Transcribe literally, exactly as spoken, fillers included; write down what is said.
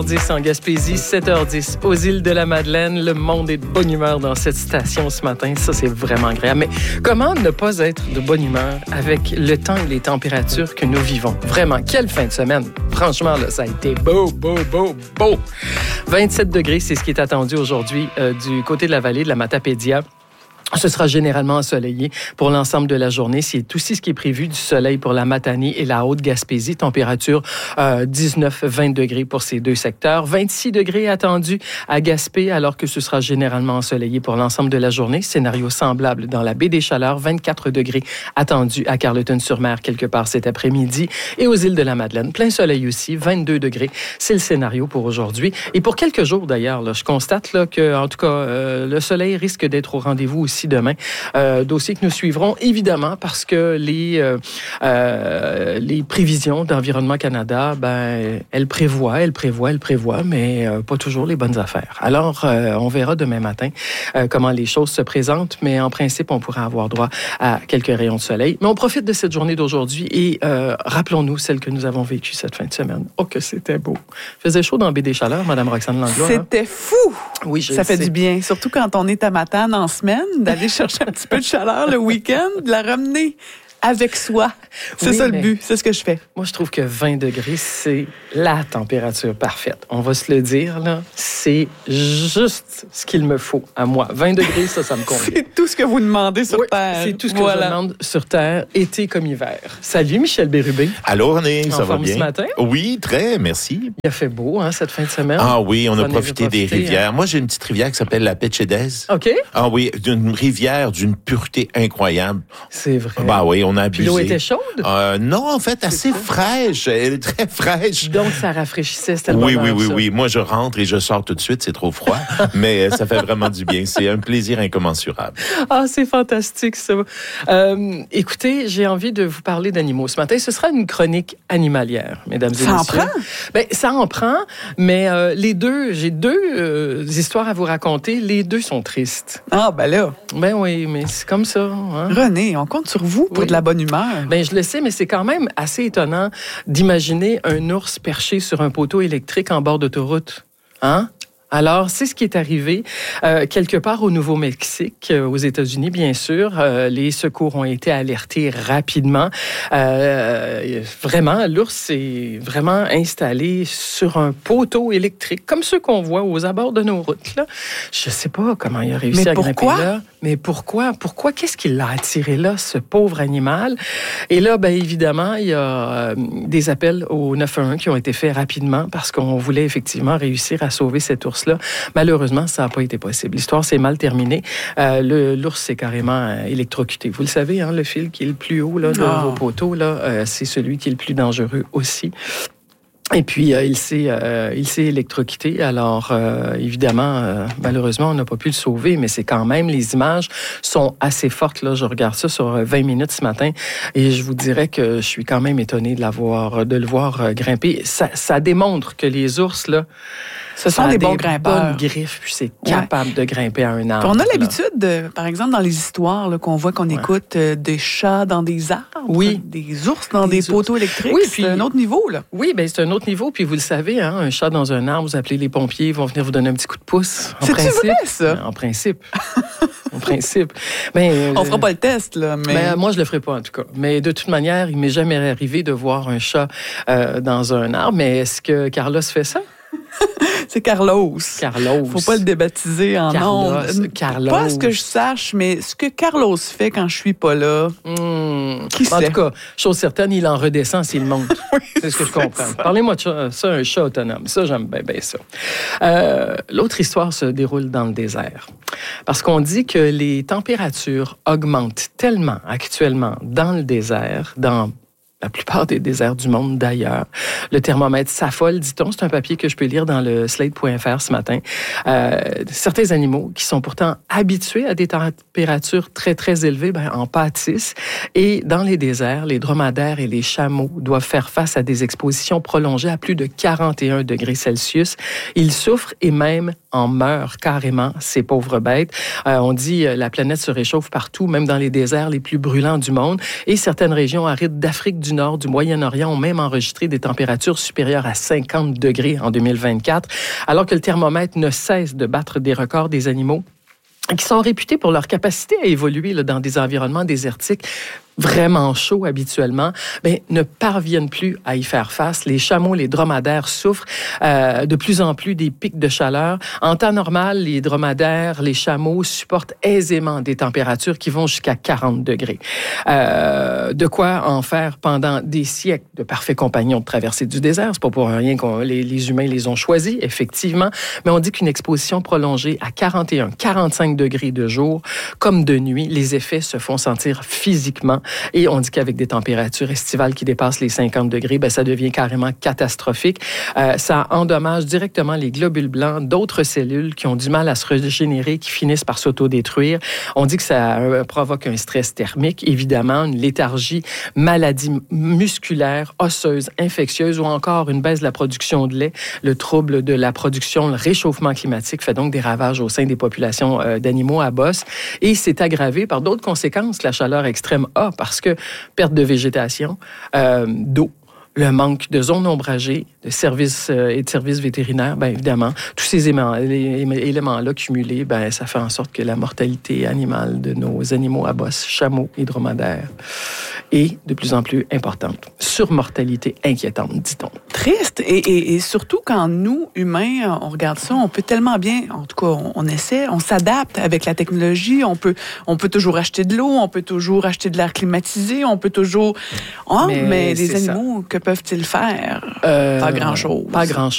dix en Gaspésie, sept heures dix aux îles de la Madeleine. Le monde est de bonne humeur dans cette station ce matin. Ça, c'est vraiment agréable. Mais comment ne pas être de bonne humeur avec le temps et les températures que nous vivons? Vraiment, quelle fin de semaine! Franchement, là, ça a été beau, beau, beau, beau! vingt-sept degrés, c'est ce qui est attendu aujourd'hui euh, du côté de la vallée de la Matapédia. Ce sera généralement ensoleillé pour l'ensemble de la journée. C'est aussi ce qui est prévu du soleil pour la Matanie et la Haute-Gaspésie. Température euh, dix-neuf à vingt degrés pour ces deux secteurs. vingt-six degrés attendus à Gaspé, alors que ce sera généralement ensoleillé pour l'ensemble de la journée. Scénario semblable dans la baie des Chaleurs. vingt-quatre degrés attendus à Carleton-sur-Mer quelque part cet après-midi. Et aux îles de la Madeleine, plein soleil aussi, vingt-deux degrés. C'est le scénario pour aujourd'hui. Et pour quelques jours d'ailleurs, là, je constate là, que, en tout cas, euh, le soleil risque d'être au rendez-vous aussi demain. Euh, dossier que nous suivrons, évidemment, parce que les, euh, euh, les prévisions d'Environnement Canada, ben, elles prévoient, elles prévoient, elles prévoient, mais euh, pas toujours les bonnes affaires. Alors, euh, on verra demain matin euh, comment les choses se présentent, mais en principe, on pourra avoir droit à quelques rayons de soleil. Mais on profite de cette journée d'aujourd'hui et euh, rappelons-nous celle que nous avons vécue cette fin de semaine. Oh, que c'était beau! Il faisait chaud dans la baie des Chaleurs, Mme Roxane Langlois. C'était hein? fou! Oui, je Ça fait sais. du bien, surtout quand on est à Matane en semaine, d'aller chercher un petit peu de chaleur le week-end, de la ramener avec soi. C'est Oui, ça le mais but, c'est ce que je fais. Moi, je trouve que vingt degrés, c'est la température parfaite. On va se le dire, là. C'est juste ce qu'il me faut à moi. vingt degrés, ça, ça me convient. C'est tout ce que vous demandez sur Oui, Terre. c'est tout ce que voilà. je demande sur Terre, été comme hiver. Salut, Michel Bérubé. Allô, René, En ça va forme bien? ce matin? Oui, très, merci. Il a fait beau, hein, cette fin de semaine. Ah oui, on Vous a en avez profité des profité, rivières. hein? Moi, j'ai une petite rivière qui s'appelle la Petchedez. OK. Ah oui, d'une rivière d'une pureté incroyable. C'est vrai. Bah oui, on a Puis abusé. l'eau était chaude? Euh, non, en fait, assez fraîche. Elle est très fraîche. Donc, ça rafraîchissait, c'était le Oui, oui, bonheur, oui, ça. oui. Moi, je rentre et je sors tout de suite. C'est trop froid, mais ça fait vraiment du bien. C'est un plaisir incommensurable. Ah, c'est fantastique, ça. Euh, écoutez, j'ai envie de vous parler d'animaux ce matin. Ce sera une chronique animalière, mesdames et Ça en messieurs. prend? Ben, ça en prend, mais euh, les deux, j'ai deux euh, histoires à vous raconter. Les deux sont tristes. Ah, ben là, Ben oui, mais c'est comme ça. Hein? René, on compte sur vous pour Oui. de la bonne humeur. Ben, je le sais, mais c'est quand même assez étonnant d'imaginer un ours perché sur un poteau électrique en bord d'autoroute. Hein? Alors, c'est ce qui est arrivé euh, quelque part au Nouveau-Mexique, euh, aux États-Unis, bien sûr. Euh, les secours ont été alertés rapidement. Euh, vraiment, l'ours s'est vraiment installé sur un poteau électrique, comme ceux qu'on voit aux abords de nos routes. Là. Je ne sais pas comment il a réussi Mais à pourquoi? grimper là. Mais pourquoi? Pourquoi? Qu'est-ce qui l'a attiré là, ce pauvre animal? Et là, bien évidemment, il y a euh, des appels au neuf un un qui ont été faits rapidement parce qu'on voulait effectivement réussir à sauver cet ours-là. Malheureusement, ça n'a pas été possible. L'histoire s'est mal terminée. Euh, le, l'ours s'est carrément euh, électrocuté. Vous le savez, hein, le fil qui est le plus haut là, de Oh. vos poteaux, là, euh, c'est celui qui est le plus dangereux aussi. Et puis, euh, il s'est euh, il s'est électrocuté. Alors, euh, évidemment, euh, malheureusement, on n'a pas pu le sauver, mais c'est quand même, les images sont assez fortes. Là, je regarde ça sur vingt minutes ce matin et je vous dirais que je suis quand même étonné de, l'avoir, de le voir euh, grimper. Ça, ça démontre que les ours, là, Ce sont ça a des bons des grimpeurs. bonnes griffes, puis c'est capable de grimper à un arbre. Puis on a là. l'habitude, de, par exemple, dans les histoires là, qu'on voit, qu'on Ouais. écoute, euh, des chats dans des arbres, Oui. des ours dans Des des, ours. poteaux électriques. Oui, puis- c'est un autre niveau, là. Oui, bien, c'est un autre niveau. Puis vous le savez, hein, un chat dans un arbre, vous appelez les pompiers, ils vont venir vous donner un petit coup de pouce. En C'est-tu principe. vrai, ça? En principe. en principe. Ben, On euh, fera pas le test, là, mais... Ben, moi, je le ferai pas, en tout cas. Mais de toute manière, il m'est jamais arrivé de voir un chat euh, dans un arbre. Mais est-ce que Carlos fait ça? c'est Carlos. Carlos. Faut pas le débaptiser en Carlos, nom. Carlos. Pas à ce que je sache, mais ce que Carlos fait quand je suis pas là. Hmm. Qui En sait? tout cas, chose certaine, il en redescend s'il monte. c'est ce que je comprends. ça. Parlez-moi de ça, ça, un chat autonome. Ça, j'aime bien, bien ça. Euh, l'autre histoire se déroule dans le désert. Parce qu'on dit que les températures augmentent tellement actuellement dans le désert, dans la plupart des déserts du monde d'ailleurs. Le thermomètre s'affole, dit-on. C'est un papier que je peux lire dans le slate point f r ce matin. Euh, certains animaux qui sont pourtant habitués à des températures très, très élevées, ben, en pâtissent. Et dans les déserts, les dromadaires et les chameaux doivent faire face à des expositions prolongées à plus de quarante et un degrés Celsius. Ils souffrent et même en meurent carrément, ces pauvres bêtes. Euh, on dit euh, la planète se réchauffe partout, même dans les déserts les plus brûlants du monde. Et certaines régions arides d'Afrique du du Nord, du Moyen-Orient ont même enregistré des températures supérieures à cinquante degrés en deux mille vingt-quatre, alors que le thermomètre ne cesse de battre des records des animaux qui sont réputés pour leur capacité à évoluer là, dans des environnements désertiques vraiment chauds habituellement, ben, ne parviennent plus à y faire face. Les chameaux, les dromadaires souffrent euh, de plus en plus des pics de chaleur. En temps normal, les dromadaires, les chameaux supportent aisément des températures qui vont jusqu'à quarante degrés. Euh, de quoi en faire pendant des siècles de parfaits compagnons de traversée du désert. C'est pas pour rien que les, les humains les ont choisis, effectivement, mais on dit qu'une exposition prolongée à quarante et un, quarante-cinq degrés de jour, comme de nuit, les effets se font sentir physiquement. Et on dit qu'avec des températures estivales qui dépassent les cinquante degrés, ben ça devient carrément catastrophique. Euh, ça endommage directement les globules blancs d'autres cellules qui ont du mal à se régénérer, qui finissent par s'autodétruire. On dit que ça euh, provoque un stress thermique, évidemment, une léthargie, maladie musculaire, osseuse, infectieuse ou encore une baisse de la production de lait. Le trouble de la production, le réchauffement climatique fait donc des ravages au sein des populations euh, d'animaux à bosse. Et c'est aggravé par d'autres conséquences que la chaleur extrême a, parce que perte de végétation, euh, d'eau, le manque de zones ombragées, de services euh, et de services vétérinaires, bien évidemment, tous ces éléments, éléments-là cumulés, ben ça fait en sorte que la mortalité animale de nos animaux à bosse, chameaux et dromadaires, est de plus en plus importante. Surmortalité inquiétante, dit-on. Triste. Et, et, et surtout quand nous, humains, on regarde ça, on peut tellement bien, en tout cas, on, on essaie, on s'adapte avec la technologie, on peut, on peut toujours acheter de l'eau, on peut toujours acheter de l'air climatisé, on peut toujours... Oh, mais, mais les animaux, ça. Que peuvent-ils faire? Euh, pas grand-chose. Pas grand-chose.